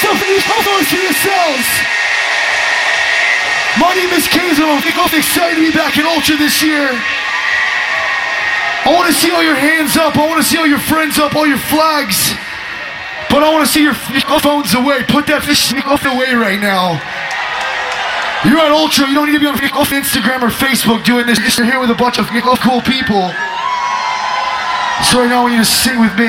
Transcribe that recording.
these photos for yourselves. My name is Kaiser. I'm excited to be back in Ultra this year. I want to see all your hands up. I want to see all your friends up, all your flags. But I want to see your phones away. Put that off away right now. You're at Ultra. You don't need to be on Instagram or Facebook doing this. You're here with a bunch of cool people. So right now I want you to sing with me.